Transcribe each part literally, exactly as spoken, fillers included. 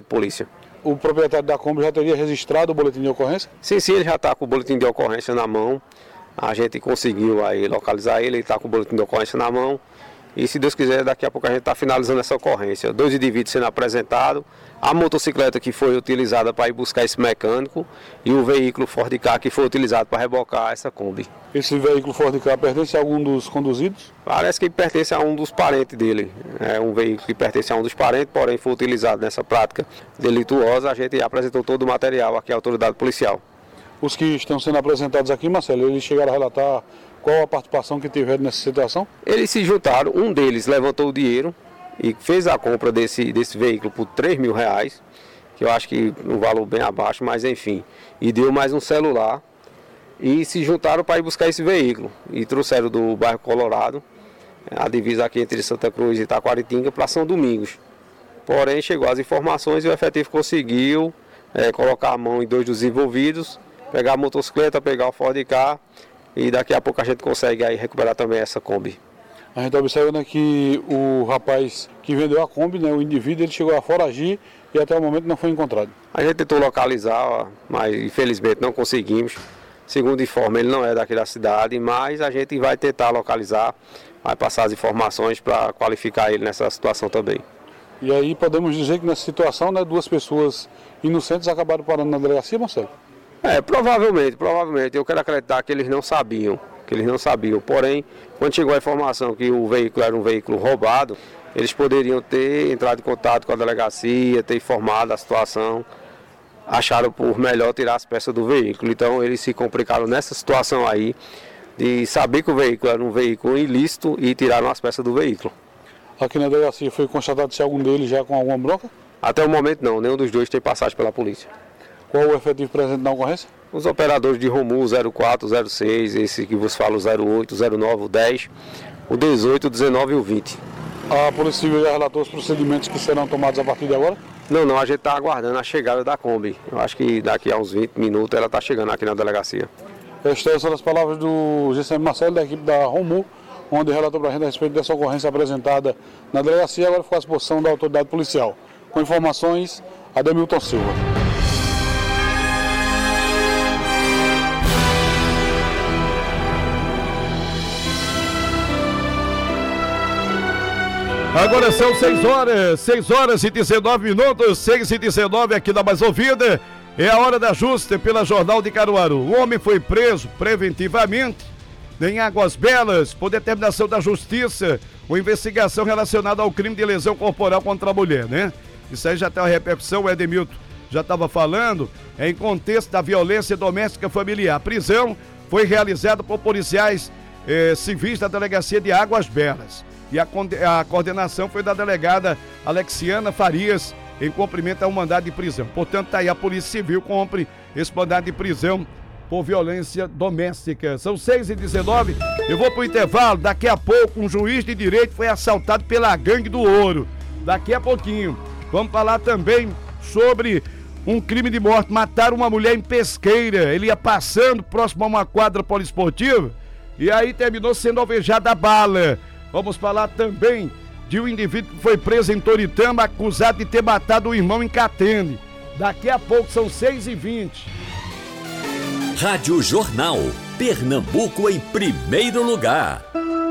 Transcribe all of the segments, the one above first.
polícia. O proprietário da Kombi já teria registrado o boletim de ocorrência? Sim, sim, ele já está com o boletim de ocorrência na mão. A gente conseguiu aí localizar ele, ele está com o boletim de ocorrência na mão. E se Deus quiser, daqui a pouco a gente está finalizando essa ocorrência. Dois indivíduos sendo apresentados, a motocicleta que foi utilizada para ir buscar esse mecânico e o veículo Ford Ka que foi utilizado para rebocar essa Kombi. Esse veículo Ford Ka pertence a algum dos conduzidos? Parece que pertence a um dos parentes dele. É um veículo que pertence a um dos parentes, porém foi utilizado nessa prática delituosa. A gente apresentou todo o material aqui à autoridade policial. Os que estão sendo apresentados aqui, Marcelo, eles chegaram a relatar qual a participação que tiveram nessa situação? Eles se juntaram, um deles levantou o dinheiro e fez a compra desse, desse veículo por três mil reais, que eu acho que um valor bem abaixo, mas enfim, e deu mais um celular e se juntaram para ir buscar esse veículo e trouxeram do bairro Colorado, a divisa aqui entre Santa Cruz e Taquaritinga, para São Domingos. Porém, chegou as informações e o efetivo conseguiu é, colocar a mão em dois dos envolvidos, pegar a motocicleta, pegar o Ford Ka e daqui a pouco a gente consegue aí recuperar também essa Kombi. A gente observa, né, que o rapaz que vendeu a Kombi, né, o indivíduo, ele chegou a foragir e até o momento não foi encontrado. A gente tentou localizar, mas infelizmente não conseguimos. Segundo informa, ele não é daqui da cidade, mas a gente vai tentar localizar, vai passar as informações para qualificar ele nessa situação também. E aí podemos dizer que nessa situação, né, duas pessoas inocentes acabaram parando na delegacia, Marcelo? É, provavelmente, provavelmente. Eu quero acreditar que eles não sabiam, que eles não sabiam. Porém, quando chegou a informação que o veículo era um veículo roubado, eles poderiam ter entrado em contato com a delegacia, ter informado a situação. Acharam por melhor tirar as peças do veículo. Então, eles se complicaram nessa situação aí, de saber que o veículo era um veículo ilícito e tiraram as peças do veículo. Aqui na delegacia foi constatado se algum deles já com alguma bronca? Até o momento não, nenhum dos dois tem passagem pela polícia. Qual o efetivo presente na ocorrência? Os operadores de Romu zero quatro, zero seis, esse que vos falo zero oito, zero nove, o dez, o dezoito, o dezenove e o vinte. A Polícia Civil já relatou os procedimentos que serão tomados a partir de agora? Não, não, a gente está aguardando a chegada da Kombi. Eu acho que daqui a uns vinte minutos ela está chegando aqui na delegacia. Estas são as palavras do G C M Marcelo, da equipe da Romu, onde relatou para a gente a respeito dessa ocorrência apresentada na delegacia. Agora ficou à disposição da autoridade policial. Com informações, Ademilton Silva. Agora são seis horas, seis horas e dezenove minutos, seis e dezenove aqui na Mais Ouvida. É a hora da justa pela Jornal de Caruaru. O homem foi preso preventivamente em Águas Belas por determinação da Justiça, uma investigação relacionada ao crime de lesão corporal contra a mulher, né? Isso aí já tem uma repercussão, o Edemilton já estava falando, é em contexto da violência doméstica familiar. A prisão foi realizada por policiais eh, civis da delegacia de Águas Belas. E a, a coordenação foi da delegada Alexiana Farias, em cumprimento a um mandado de prisão. Portanto, tá aí, a Polícia Civil cumpre esse mandado de prisão por violência doméstica. São seis e dezenove, eu vou pro intervalo. Daqui a pouco, um juiz de direito foi assaltado pela gangue do ouro. Daqui a pouquinho. Vamos falar também sobre um crime de morte. Mataram uma mulher em Pesqueira. Ele ia passando próximo a uma quadra poliesportiva e aí terminou sendo alvejado a bala. Vamos falar também de um indivíduo que foi preso em Toritama, acusado de ter matado o irmão em Catene. Daqui a pouco, são seis e vinte. Rádio Jornal, Pernambuco em primeiro lugar.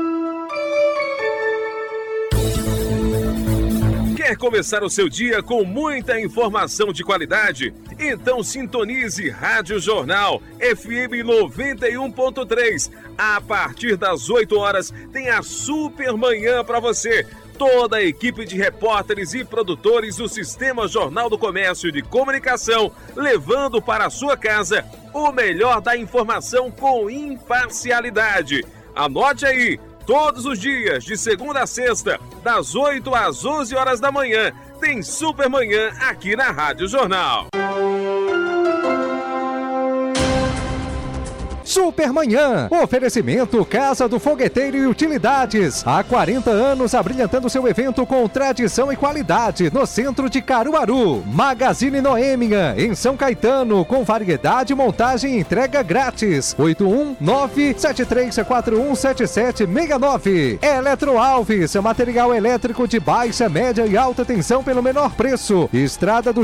Quer começar o seu dia com muita informação de qualidade? Então sintonize Rádio Jornal F M noventa e um ponto três. A partir das oito horas tem a super manhã para você. Toda a equipe de repórteres e produtores do Sistema Jornal do Comércio de Comunicação, levando para a sua casa o melhor da informação com imparcialidade. Anote aí, todos os dias, de segunda a sexta, das oito às onze horas da manhã, tem Super Manhã aqui na Rádio Jornal. Supermanhã, oferecimento Casa do Fogueteiro e Utilidades. Há quarenta anos abrilhantando seu evento com tradição e qualidade no centro de Caruaru. Magazine Noêmia, em São Caetano, com variedade, montagem e entrega grátis. oito um nove sete três quatro um sete sete seis nove. Eletro Alves, material elétrico de baixa, média e alta tensão pelo menor preço. Estrada do